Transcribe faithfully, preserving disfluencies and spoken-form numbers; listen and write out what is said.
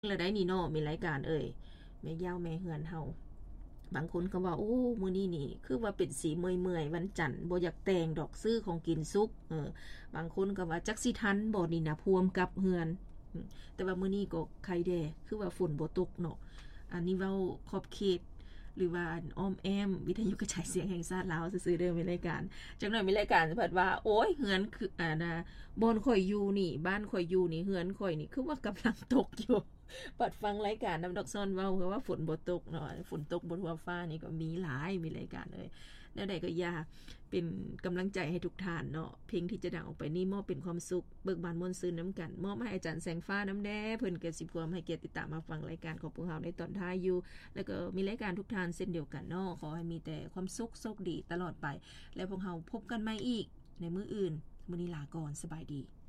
แล้วได้นี่เนาะมีรายการเอ่ยแม่ยาวแม่เฮือนเฮาบางคนก็ว่าโอ้มื้อนี้นี่คือว่าเป็นสีเมื่อยๆวันจันทร์บ่อยากแต่งดอกซื้อของกินสุกเออบางคนก็ว่าจักสิทันบ่นี่นะพวมกับเฮือนแต่ว่ามื้อนี้ก็ใครแด่คือว่าฝนบ่ตกเนาะอันนี้เว้าขอบเขตหรือว่าอ้อมแอมวิทยุกระจายเสียงแห่งชาติลาวซื่อๆเด้อมีรายการจักหน่อยมีรายการเพิ่นว่าโอ้ยเฮือนคืออ่านะบ่อนข่อยอยู่นี่บ้านข่อยอยู่นี่เฮือนข่อยนี่คือว่ากำลังตกอยู่ปัดฟังรายการน้ำดอกซอนเว้าคือว่าฝนบ่ตกเนาะฝนตกบนหัวฟ้านี่ก็มีหลายมีรายการเลยแนวใดก็อย่าเป็นกำลังใจให้ทุกท่านเนาะเพลงที่จะดังออกไปนี่มอบเป็นความสุขเบิกบานมวลซื่นน้ำกันมอบให้อาจารย์แสงฟ้าน้ำแน่เพิ่นก็สิพวมให้เกียรติติดตามมาฟังรายการของพวกเราในตอนท้ายอยู่แล้วก็มีรายการทุกท่านเช่นเดียวกันเนาะขอให้มีแต่ความสุขโชคดีตลอดไปแล้วพวกเราพบกันใหม่อีกในมื้ออื่นมื้อนี้ลาก่อนสบายดี